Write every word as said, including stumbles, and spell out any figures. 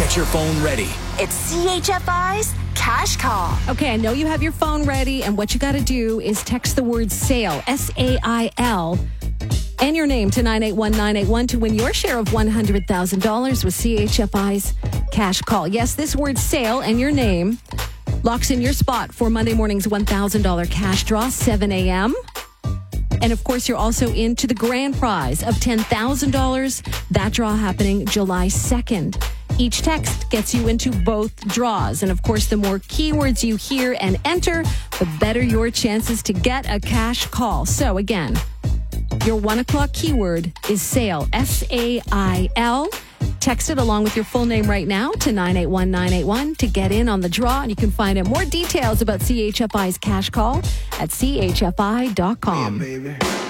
Get your phone ready. It's C H F I's Cash Call. Okay, I know you have your phone ready, and what you got to do is text the word SAIL, S A I L, and your name to nine eight one nine eight one to win your share of one hundred thousand dollars with C H F I's Cash Call. Yes, this word SAIL and your name locks in your spot for Monday morning's one thousand dollars cash draw, seven a.m. And of course, you're also into the grand prize of ten thousand dollars. That draw happening July second. Each text gets you into both draws. And of course, the more keywords you hear and enter, the better your chances to get a cash call. So again, your one o'clock keyword is SAIL, S A I L. Text it along with your full name right now to nine eight one nine eight one to get in on the draw. And you can find out more details about C H F I's Cash Call at C H F I dot com. Yeah, baby.